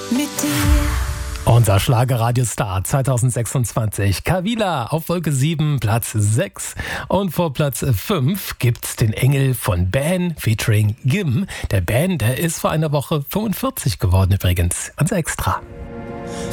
mit dir. Unser Schlagerradiostar 2026, Kavila auf Wolke 7, Platz 6. Und vor Platz 5 gibt's den Engel von Ben featuring Gim. Der Ben, der ist vor einer Woche 45 geworden übrigens. Ganz extra.